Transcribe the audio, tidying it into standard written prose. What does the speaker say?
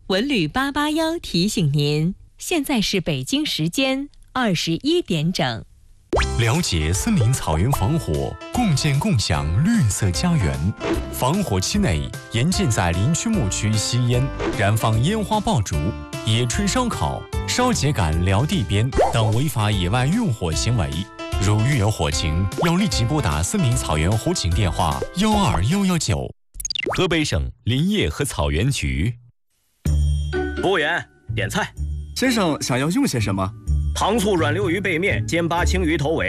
文旅881提醒您，现在是北京时间21点整。 了解森林草原防火，共建共享绿色家园。防火期内，严禁在林区牧区吸烟、燃放烟花爆竹、野炊烧烤、烧秸秆燎地边等违法野外用火行为。如遇有火情，要立即拨打森林草原火警电话12119。河北省林业和草原局。 服务员，点菜。 先生想要用些什么？ 糖醋软溜鱼背面，煎巴青鱼头尾。